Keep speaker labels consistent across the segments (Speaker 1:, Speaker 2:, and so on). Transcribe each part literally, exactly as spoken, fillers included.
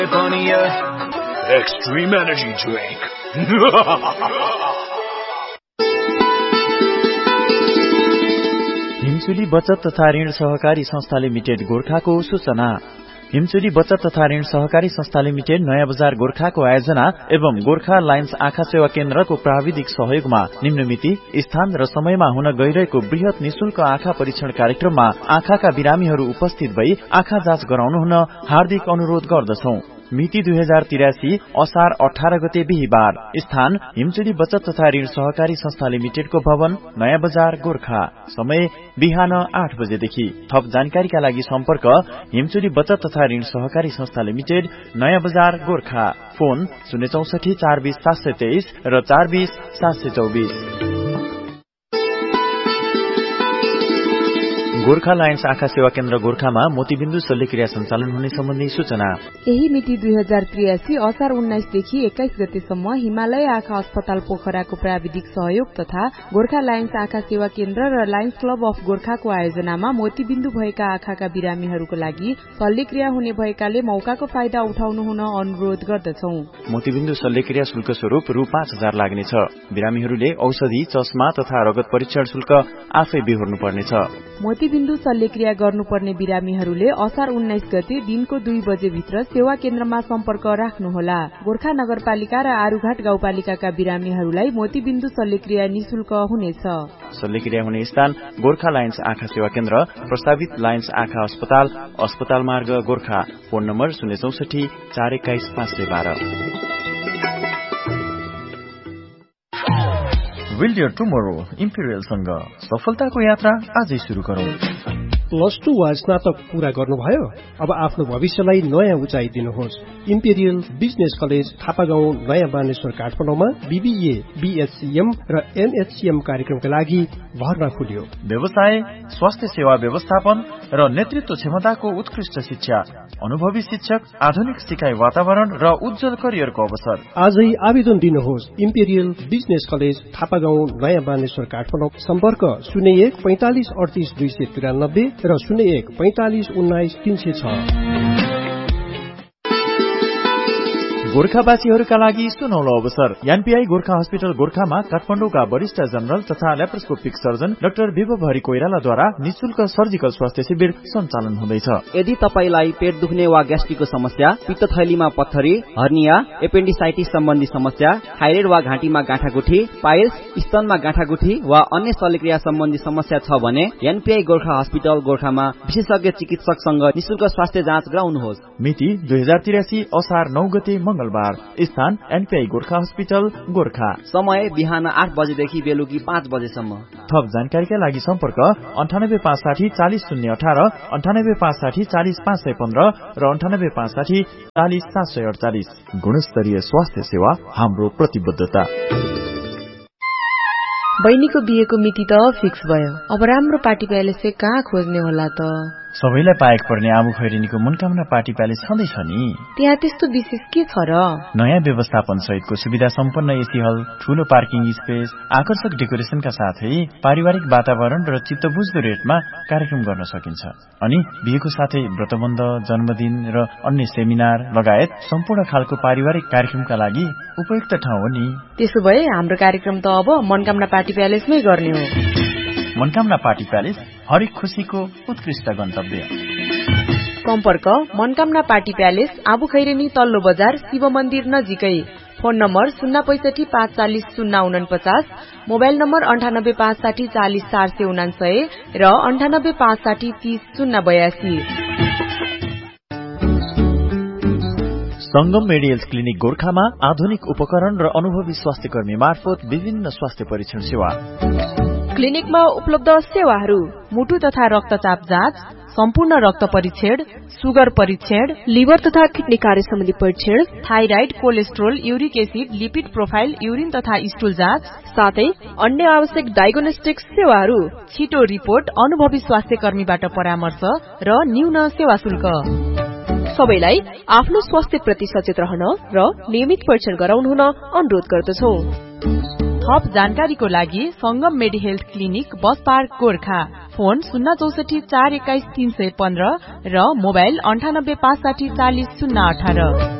Speaker 1: Extreme energy drink.
Speaker 2: हिमचुली बचत तथा ऋण सहकारी संस्था लिमिटेड गोर्खाको सूचना। हिमचुली बचत तथा ऋण सहकारी संस्था लिमिटेड नयाँ बजार गोर्खाको आयोजना एवं गोर्खा लाइन्स आँखा सेवा केन्द्रको प्राविधिक सहयोगमा निम्न मिति, स्थान र समयमा हुन गइरहेको वृहत निशुल्क आँखा परीक्षण कार्यक्रममा आँखाका बिरामीहरू उपस्थित भई आँखा जाँच गराउनु हुन हार्दिक अनुरोध गर्दछौं। मिति दुई हजार तिरासी असार अठार गते बिहिबार। स्थान हिमचुली बचत तथा ऋण सहकारी संस्था लिमिटेडको भवन, नयाँ बजार गोर्खा। समय बिहान आठ बजेदेखि। थप जानकारीका लागि सम्पर्क हिमचुली बचत तथा ऋण सहकारी संस्था लिमिटेड, नयाँ बजार गोर्खा। फोन शून्य चौसठी चार बीस सात सय तेइस र चार बीस सात सय चौबीस। गोर्खा लाइन्स आँखा सेवा केन्द्र गोर्खामा मोतीबिन्दु शल्यक्रिया सञ्चालन हुने सम्बन्धी सूचना।
Speaker 3: यही मिति दुई हजार त्रियासी असार उन्नाइसदेखि एक्काइस गतेसम्म हिमालय आँखा अस्पताल पोखराको प्राविधिक सहयोग तथा गोर्खा लाइन्स आँखा सेवा केन्द्र र लाइन्स क्लब अफ गोर्खाको आयोजनामा मोतीबिन्दु भएका आँखाका बिरामीहरूको लागि शल्यक्रिया हुने भएकाले मौकाको फाइदा उठाउनु हुन अनुरोध गर्दछौं।
Speaker 2: मोतीबिन्दु शल्यक्रिया शुल्क स्वरूप रु पाँच हजार लाग्नेछ। बिरामीहरूले औषधि, चस्मा तथा रगत परीक्षण शुल्क आफै बिहोर्नु पर्नेछ।
Speaker 3: मोतीबिन्दु शल्यक्रिया गर्नुपर्ने बिरामीहरूले असार उन्नाइस गते दिनको दुई बजे भित्र सेवा केन्द्रमा सम्पर्क राख्नुहोला। गोर्खा नगरपालिका र आरुघाट गाउँपालिकाका बिरामीहरूलाई मोतीबिन्दु शल्यक्रिया निशुल्क हुनेछ।
Speaker 2: शल्यक्रिया हुने स्थान गोर्खा लाइन्स आँखा सेवा केन्द्र, प्रस्तावित लाइन्स आँखा अस्पताल, अस्पताल मार्ग गोर्खा। फोन नम्बर शून्य चौसठी चार एक्काइस पाँच सय बाह्र। Will Your Tomorrow इम्पेरियलसँग सफलताको यात्रा आजै शुरू गरौं।
Speaker 4: प्लस टू वा स्नातक पूरा गर्नुभयो? अब आफ्नो भविष्यलाई नयाँ उचाइ दिनुहोस्। इम्पेरियल बिजनेस कलेज थापागाउँ, नयाँ बानेश्वर, काठमाडौँमा बीबीए, बीएचसीएम र एमएचसीएम कार्यक्रमका लागि भर्ना खुल्यो।
Speaker 2: व्यवसाय, स्वास्थ्य सेवा व्यवस्थापन र नेतृत्व क्षमताको उत्कृष्ट शिक्षा, अनुभवी शिक्षक, आधुनिक सिकाइ वातावरण र उज्जवल करियरको अवसर।
Speaker 4: आजै आवेदन दिनुहोस्। इम्पेरियल बिजनेस कलेज थापागाउँ, नयाँ बानेश्वर, काठमाडौँ। सम्पर्क शून्य एक पैंतालिस अडतिस दुई सय तिरानब्बे र शून्य एक पैंतालिस उन्नाइस तीन सय छ।
Speaker 2: गोर्खावासीहरूका लागि सुनौलो अवसर। एनपीआई गोर्खा हस्पिटल गोर्खामा काठमाडौँका वरिष्ठ जनरल तथा ल्याप्रोस्कोपिक सर्जन डाक्टर विभव हरि कोइरालाद्वारा निशुल्क सर्जिकल स्वास्थ्य शिविर सञ्चालन हुँदैछ।
Speaker 5: यदि तपाईलाई पेट दुख्ने वा ग्यास्ट्रिकको समस्या, पित्तथैलीमा पत्थरी, हर्निया, एपेन्डिसाइटिस सम्बन्धी समस्या, थाइरोइड वा घाँटीमा गाँठागुठी, पाइल्स, स्तनमा गाँठागुठी वा अन्य शल्यक्रिया सम्बन्धी समस्या छ भने एनपीआई गोर्खा हस्पिटल गोर्खामा विशेषज्ञ चिकित्सकसँग निशुल्क स्वास्थ्य जाँच गराउनुहोस्।
Speaker 2: मिति दुई हजार तिरासी असार नौ गते मंगलबार। स्थान एनपीआई गोर्खा हस्पिटल गोर्खा।
Speaker 5: समय बिहान आठ बजेदेखि बेलुकी पाँच बजेसम्म।
Speaker 2: थप जानकारीका लागि सम्पर्क अन्ठानब्बे पाँच साठी चालिस शून्य अठार, अन्ठानब्बे पाँच साठी चालिस पाँच सय पन्ध्र र अन्ठानब्बे पाँच साठी चालिस सात सय अडचालिस। गुणस्तरीय स्वास्थ्य सेवा हाम्रो प्रतिबद्धता।
Speaker 3: बहिनीको बिहेको मिति त फिक्स भयो। अब राम्रो पार्टी प्यालेस चाहिँ कहाँ खोज्ने होला त?
Speaker 2: सबैलाई पाएक पर्ने आबु खैरेनीको मनकामना पार्टी प्यालेस छँदैछ नि।
Speaker 3: त्यहाँ त्यस्तो विशेष के छ र?
Speaker 2: नयाँ व्यवस्थापन सहितको सुविधा सम्पन्न एसी हल, ठूलो पार्किङ स्पेस, आकर्षक डेकोरेसनका साथै पारिवारिक वातावरण र चित्तबुझ्दो रेटमा कार्यक्रम गर्न सकिन्छ। अनि बिहेको साथै व्रतबन्ध, जन्मदिन र अन्य सेमिनार लगायत सम्पूर्ण खालको पारिवारिक कार्यक्रमका लागि उपयुक्त ठाउँ हो नि।
Speaker 3: त्यसो भए हाम्रो कार्यक्रम त अब मनकामना पार्टी प्यालेसमै गर्ने हो।
Speaker 2: मनकामना पार्टी प्यालेस हरेक खुशीको उत्कृष्ट गन्तव्य।
Speaker 3: सम्पर्क मनकामना पार्टी प्यालेस, आबु खैरेनी, तल्लो बजार, शिव मन्दिर नजिकै। फोन नम्बर शून्य पैसठी पाँच चालिस शून्य उनपचास, मोबाइल नम्बर अन्ठानब्बे पाँच साठी चालिस चार सय उनासय र अन्ठानब्बे पाँच साठी तीस शून्य बयासी।
Speaker 2: संगम मेडिकल क्लिनिक गोर्खामा आधुनिक उपकरण र अनुभवी स्वास्थ्य कर्मी मार्फत विभिन्न स्वास्थ्य परीक्षण सेवा।
Speaker 3: क्लिनिकमा उपलब्ध सेवाहरू: मुटु तथा रक्तचाप जाँच, सम्पूर्ण रक्त परीक्षण, सुगर परीक्षण, लिभर तथा किडनी कार्य सम्बन्धी परीक्षण, thyroid, cholesterol, uric acid, lipid profile, urine तथा स्टुल जाँच, साथै अन्य आवश्यक डायग्नोस्टिक सेवाहरू। छिटो रिपोर्ट, अनुभवी स्वास्थ्य कर्मीबाट परामर्श र न्यून सेवा शुल्क। सबैलाई आफ्नो स्वास्थ्य प्रति सचेत रहन र नियमित परीक्षण गराउनु हुन अनुरोध गर्दछौ। थप जानकारीको लागि संगम मेडी health clinic, bus park Gorkha. Phone शून्य चौसठी चार एक्काइस तीन सय पन्ध्र र मोबाइल अन्ठानब्बे पाँच साठी चालिस शून्य अठार।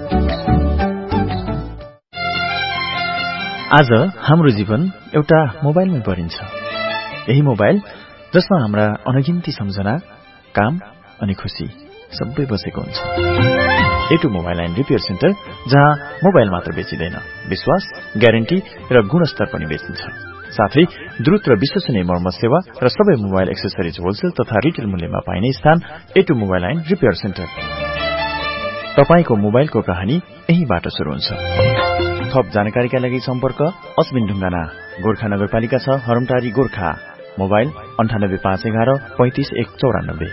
Speaker 2: आज हाम्रो जीवन एउटा मोबाइलमै परिन्छ। यही मोबाइल जसमा हाम्रा अनगिन्ती सम्झना, काम अनि खुशी सबै बसेको हुन्छ। एटु मोबाइल एन्ड रिपेयर सेन्टर, जहाँ मोबाइल मात्र बेचिँदैन, विश्वास, ग्यारेन्टी र गुणस्तर पनि बेचिन्छ। साथै द्रुत र विश्वसनीय मर्मत सेवा र सबै मोबाइल एक्सेसरिज होलसेल तथा रिटेल मूल्यमा पाइने स्थान एटु मोबाइल एन्ड रिपेयर सेन्टर। तपाईको मोबाइलको कहानी यहीबाट सुरु हुन्छ। थप जानकारीका लागि सम्पर्क अस्मिन ढुङ्गाना, गोर्खा नगरपालिका छ, हरमटारी, गोर्खा। मोबाइल अन्ठानब्बे पाँच एघार पैंतिस एक चौरानब्बे।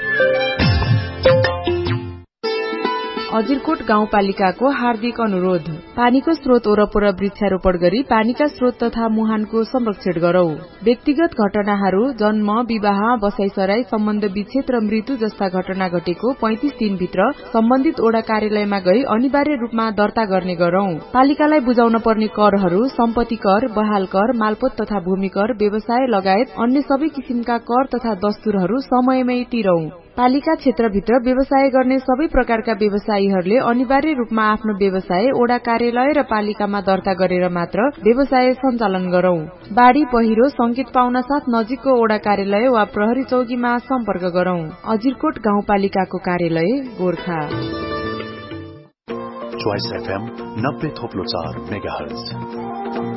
Speaker 3: अजिरकोट गाउँपालिकाको हार्दिक अनुरोध, पानीको स्रोत वरपर वृक्षारोपण गरी पानीका स्रोत तथा मुहानको संरक्षण गरौं। व्यक्तिगत घटनाहरू, जन्म, विवाह, बसाइसराई, सम्बन्ध विच्छेद र मृत्यु जस्ता घटना घटेको पैंतिस दिनभित्र सम्बन्धित ओडा कार्यालयमा गई अनिवार्य रूपमा दर्ता गर्ने गरौं। पालिकालाई बुझाउन पर्ने करहरू सम्पत्ति कर, बहाल कर, मालपोत तथा भूमि कर, व्यवसाय लगायत अन्य सबै किसिमका कर तथा दस्तुरहरू समयमै तिरौं। पालिका क्षेत्रभित्र व्यवसाय गर्ने सबै प्रकारका व्यवसायीहरूले अनिवार्य रूपमा आफ्नो व्यवसाय ओडा कार्यालय र पालिकामा दर्ता गरेर मात्र व्यवसाय सञ्चालन गरौं। बाढ़ी पहिरो संकेत पाउन साथ नजिकको ओडा कार्यालय वा प्रहरी चौकीमा सम्पर्क गरौं। अजिरकोट गाउँपालिकाको कार्यालय, गोर्खा।
Speaker 1: चोइस एफएम नब्बे थोप्लो चार मेगाहर्ज।